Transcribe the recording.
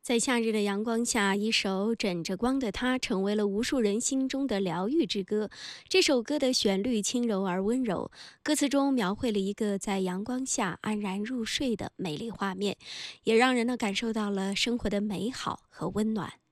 在夏日的阳光下，一首枕着光的她成为了无数人心中的疗愈之歌。这首歌的旋律轻柔而温柔，歌词中描绘了一个在阳光下安然入睡的美丽画面，也让人呢感受到了生活的美好和温暖。